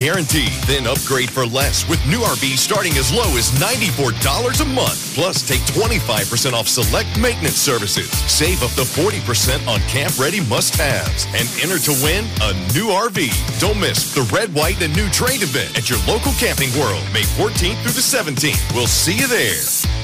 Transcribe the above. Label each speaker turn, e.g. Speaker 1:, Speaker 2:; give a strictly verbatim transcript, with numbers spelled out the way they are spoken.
Speaker 1: guarantee. Then upgrade for less with new R Vs starting as low as ninety-four dollars a month. Plus, take twenty-five percent off select maintenance services. Save up to forty percent on camp-ready must-haves. And enter to win a new R V. Don't miss the Red, White, and New Trade event at your local Camping World, May fourteenth through the seventeenth. We'll see you there.